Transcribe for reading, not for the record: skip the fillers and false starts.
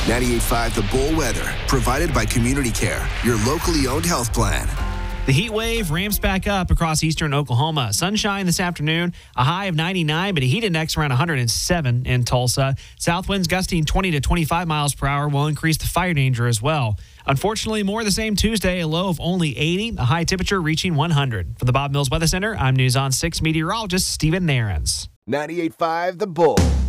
98.5 The Bull weather, provided by Community Care, your locally owned health plan. The heat wave ramps back up across eastern Oklahoma. Sunshine this afternoon, a high of 99, but a heat index around 107 in Tulsa. South winds gusting 20 to 25 miles per hour will increase the fire danger as well. Unfortunately, more of the same Tuesday, a low of only 80, a high temperature reaching 100. For the Bob Mills Weather Center, I'm News on 6 meteorologist Stephen Nairns. 98.5 The Bull.